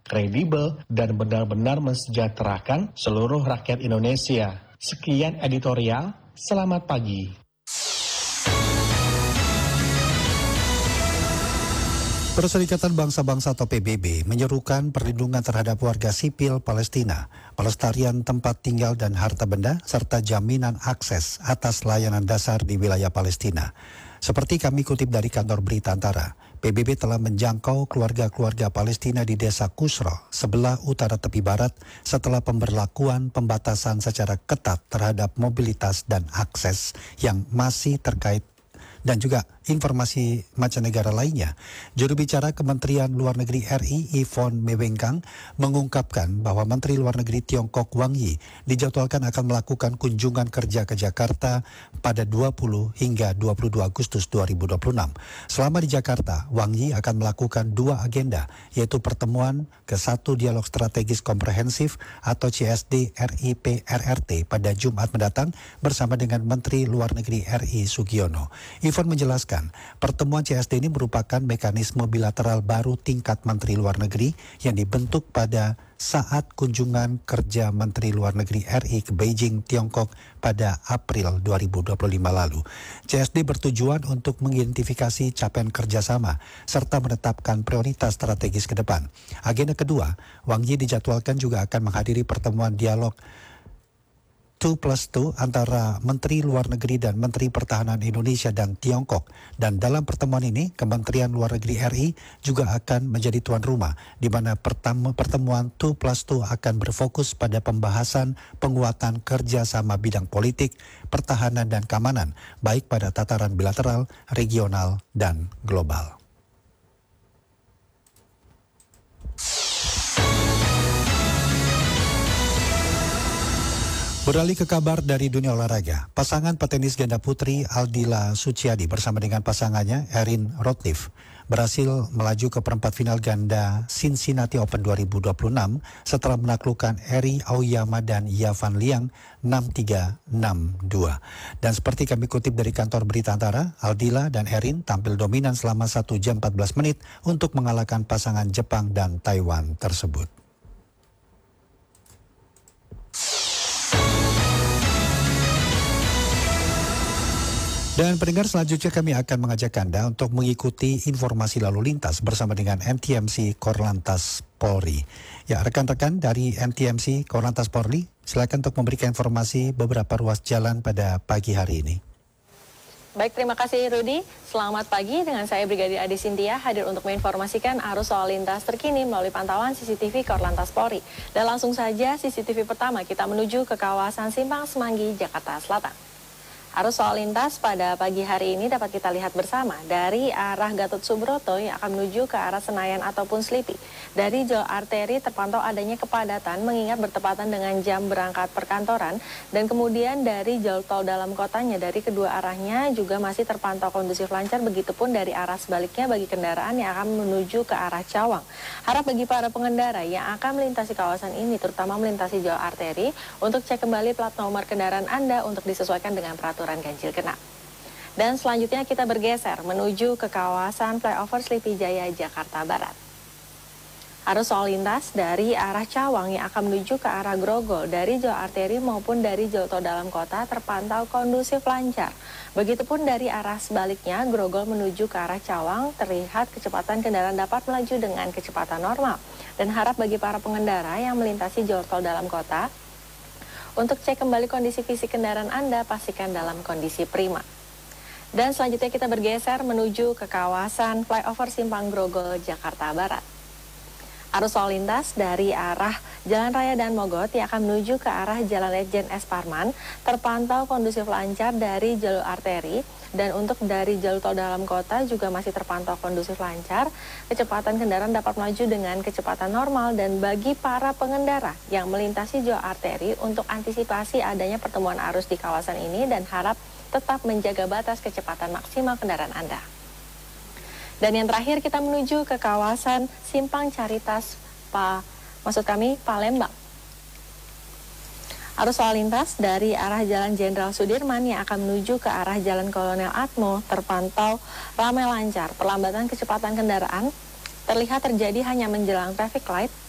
kredibel, dan benar-benar mensejahterakan seluruh rakyat Indonesia. Sekian editorial, selamat pagi. Perserikatan Bangsa-Bangsa atau PBB menyerukan perlindungan terhadap warga sipil Palestina, pelestarian tempat tinggal dan harta benda, serta jaminan akses atas layanan dasar di wilayah Palestina. Seperti kami kutip dari kantor berita Antara, PBB telah menjangkau keluarga-keluarga Palestina di desa Kusra, sebelah utara tepi barat, setelah pemberlakuan pembatasan secara ketat terhadap mobilitas dan akses yang masih terkait dan juga informasi mancanegara lainnya. Juru bicara Kementerian Luar Negeri RI, Yvonne Mewengkang, mengungkapkan bahwa Menteri Luar Negeri Tiongkok Wang Yi dijadwalkan akan melakukan kunjungan kerja ke Jakarta pada 20 hingga 22 Agustus 2026. Selama di Jakarta, Wang Yi akan melakukan dua agenda, yaitu pertemuan ke-1 Dialog Strategis Komprehensif atau CSD RIP RRT pada Jumat mendatang bersama dengan Menteri Luar Negeri RI Sugiono. Yvonne menjelaskan, pertemuan CSD ini merupakan mekanisme bilateral baru tingkat Menteri Luar Negeri yang dibentuk pada saat kunjungan kerja Menteri Luar Negeri RI ke Beijing, Tiongkok pada April 2025 lalu. CSD bertujuan untuk mengidentifikasi capaian kerjasama serta menetapkan prioritas strategis ke depan. Agenda kedua, Wang Yi dijadwalkan juga akan menghadiri pertemuan dialog 2+2 antara Menteri Luar Negeri dan Menteri Pertahanan Indonesia dan Tiongkok. Dan dalam pertemuan ini, Kementerian Luar Negeri RI juga akan menjadi tuan rumah, di mana pertemuan 2+2 akan berfokus pada pembahasan penguatan kerjasama bidang politik, pertahanan dan keamanan, baik pada tataran bilateral, regional, dan global. Beralih ke kabar dari dunia olahraga, pasangan petenis ganda putri Aldila Suciadi bersama dengan pasangannya Erin Routliffe berhasil melaju ke perempat final ganda Cincinnati Open 2026 setelah menaklukkan Eri Aoyama dan Yavan Liang 6-3, 6-2. Dan seperti kami kutip dari kantor berita Antara, Aldila dan Erin tampil dominan selama 1 jam 14 menit untuk mengalahkan pasangan Jepang dan Taiwan tersebut. Dan pendengar, selanjutnya kami akan mengajak Anda untuk mengikuti informasi lalu lintas bersama dengan NTMC Korlantas Polri. Ya, rekan-rekan dari NTMC Korlantas Polri, silakan untuk memberikan informasi beberapa ruas jalan pada pagi hari ini. Baik, terima kasih Rudi. Selamat pagi, dengan saya Brigadir Adi Sintia hadir untuk menginformasikan arus lalu lintas terkini melalui pantauan CCTV Korlantas Polri. Dan langsung saja CCTV pertama kita menuju ke kawasan Simpang Semanggi, Jakarta Selatan. Arus lalu lintas pada pagi hari ini dapat kita lihat bersama dari arah Gatot Subroto yang akan menuju ke arah Senayan ataupun Slipi. Dari jalur arteri terpantau adanya kepadatan mengingat bertepatan dengan jam berangkat perkantoran, dan kemudian dari jalur tol dalam kotanya dari kedua arahnya juga masih terpantau kondusif lancar, begitupun dari arah sebaliknya bagi kendaraan yang akan menuju ke arah Cawang. Harap bagi para pengendara yang akan melintasi kawasan ini, terutama melintasi jalur arteri, untuk cek kembali plat nomor kendaraan Anda untuk disesuaikan dengan peraturan ganjil genap. Dan selanjutnya kita bergeser menuju ke kawasan flyover Slipi Jaya, Jakarta Barat. Arus lalu lintas dari arah Cawang yang akan menuju ke arah Grogol dari jalur arteri maupun dari jalur tol dalam kota terpantau kondusif lancar. Begitupun dari arah sebaliknya, Grogol menuju ke arah Cawang terlihat kecepatan kendaraan dapat melaju dengan kecepatan normal. Dan harap bagi para pengendara yang melintasi jalur tol dalam kota, untuk cek kembali kondisi fisik kendaraan Anda, pastikan dalam kondisi prima. Dan selanjutnya kita bergeser menuju ke kawasan flyover Simpang Grogol, Jakarta Barat. Arus lalu lintas dari arah Jalan Raya dan Mogot yang akan menuju ke arah Jalan Lejen S. Parman terpantau kondusif lancar dari jalur arteri, dan untuk dari jalur tol dalam kota juga masih terpantau kondusif lancar. Kecepatan kendaraan dapat melaju dengan kecepatan normal, dan bagi para pengendara yang melintasi jalur arteri untuk antisipasi adanya pertemuan arus di kawasan ini, dan harap tetap menjaga batas kecepatan maksimal kendaraan Anda. Dan yang terakhir kita menuju ke kawasan Simpang Caritas, Palembang. Arus lalu lintas dari arah Jalan Jenderal Sudirman yang akan menuju ke arah Jalan Kolonel Atmo terpantau ramai lancar. Perlambatan kecepatan kendaraan terlihat terjadi hanya menjelang traffic light